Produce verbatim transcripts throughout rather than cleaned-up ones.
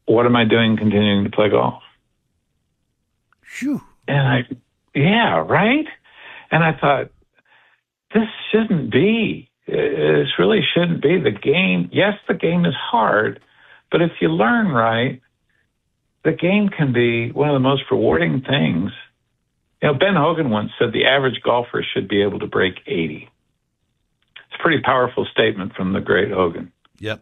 what am I doing continuing to play golf? Phew. And I, yeah, right? And I thought, this shouldn't be. This really shouldn't be. The game, yes, the game is hard, but if you learn right, the game can be one of the most rewarding things. You know, Ben Hogan once said the average golfer should be able to break eighty. It's a pretty powerful statement from the great Hogan. Yep.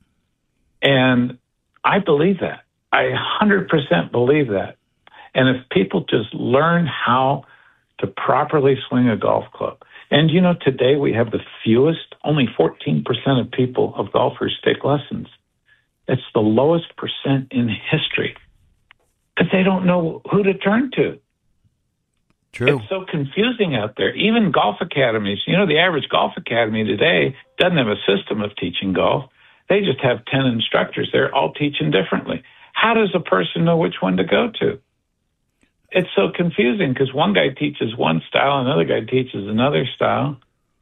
And I believe that. I one hundred percent believe that. And if people just learn how to properly swing a golf club, and you know, today we have the fewest, only fourteen percent of people, of golfers take lessons. It's the lowest percent in history because they don't know who to turn to. True. It's so confusing out there. Even golf academies, you know, the average golf academy today doesn't have a system of teaching golf. They just have ten instructors. They're all teaching differently. How does a person know which one to go to? It's so confusing because one guy teaches one style, another guy teaches another style.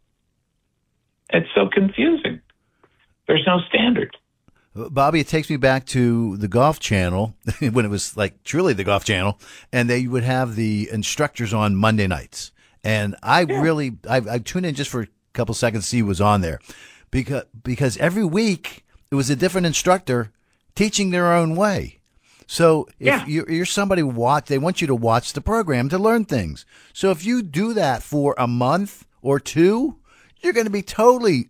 It's so confusing. There's no standard. Bobby, it takes me back to the Golf Channel when it was like truly the Golf Channel, and they would have the instructors on Monday nights. And I yeah. really, I, I tuned in just for a couple seconds to see who was on there because, because every week it was a different instructor teaching their own way. So if yeah. you're, you're somebody who watch, they want you to watch the program to learn things. So if you do that for a month or two, you're going to be totally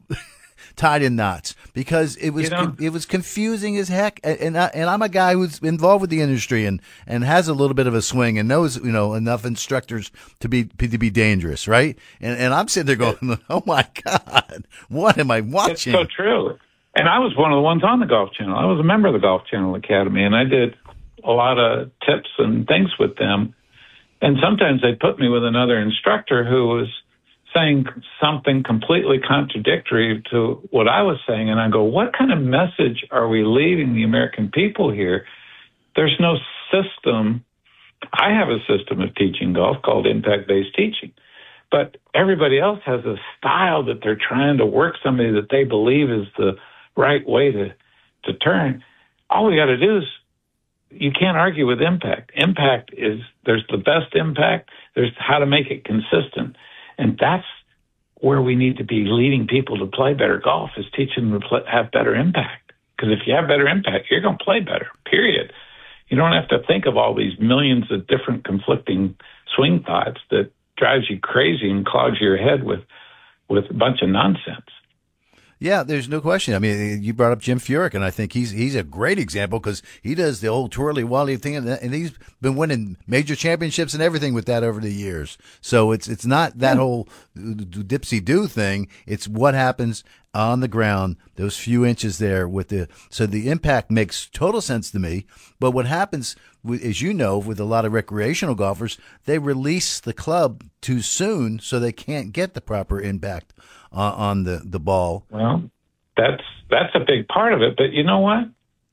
tied in knots because it was you know, it was confusing as heck. And and, I, and I'm a guy who's involved with the industry and, and has a little bit of a swing and knows you know enough instructors to be to be dangerous, right? And and I'm sitting there going, oh my God, what am I watching? It's so true. And I was one of the ones on the Golf Channel. I was a member of the Golf Channel Academy, and I did a lot of tips and things with them. And sometimes they'd put me with another instructor who was saying something completely contradictory to what I was saying. And I go, what kind of message are we leaving the American people here? There's no system. I have a system of teaching golf called impact-based teaching. But everybody else has a style that they're trying to work somebody that they believe is the right way to, to turn. All we got to do is, you can't argue with impact. Impact is, there's the best impact. There's how to make it consistent. And that's where we need to be leading people to play better golf, is teaching them to play, have better impact. Because if you have better impact, you're going to play better, period. You don't have to think of all these millions of different conflicting swing thoughts that drives you crazy and clogs your head with, with a bunch of nonsense. Yeah, there's no question. I mean, you brought up Jim Furyk, and I think he's he's a great example because he does the old twirly wally thing, and, and he's been winning major championships and everything with that over the years. So it's it's not that whole dipsy do thing. It's what happens on the ground, those few inches there with the so the impact makes total sense to me. But what happens, as you know, with a lot of recreational golfers, they release the club too soon, so they can't get the proper impact Uh, on the, the ball. Well, that's that's a big part of it. But you know what?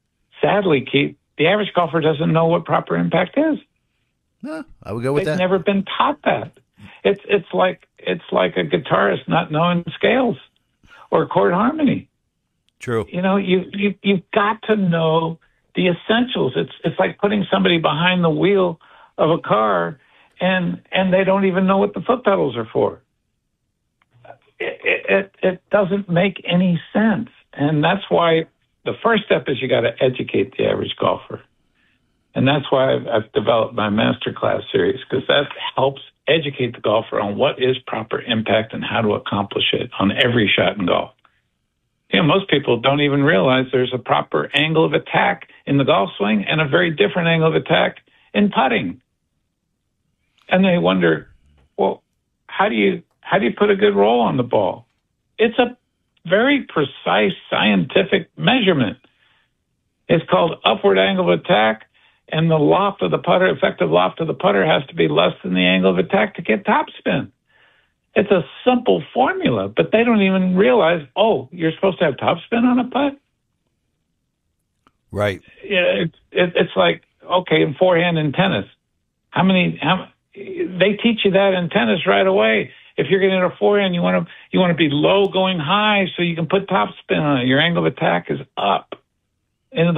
Sadly, Keith, the average golfer doesn't know what proper impact is. No, I would go with They've that. never been taught that. It's it's like it's like a guitarist not knowing scales or chord harmony. True. You know, you you you've got to know the essentials. It's it's like putting somebody behind the wheel of a car and and they don't even know what the foot pedals are for. It, it, it doesn't make any sense. And that's why the first step is you got to educate the average golfer. And that's why I've, I've developed my masterclass series, because that helps educate the golfer on what is proper impact and how to accomplish it on every shot in golf. You know, most people don't even realize there's a proper angle of attack in the golf swing and a very different angle of attack in putting. And they wonder, well, how do you How do you put a good roll on the ball? It's a very precise scientific measurement. It's called upward angle of attack, and the loft of the putter, effective loft of the putter, has to be less than the angle of attack to get topspin. It's a simple formula, but they don't even realize, oh, you're supposed to have topspin on a putt? Right. It, it, it's like, okay, in forehand in tennis, how many, how, they teach you that in tennis right away. If you're getting a forehand, you want to you want to be low going high so you can put topspin on it. Your angle of attack is up into the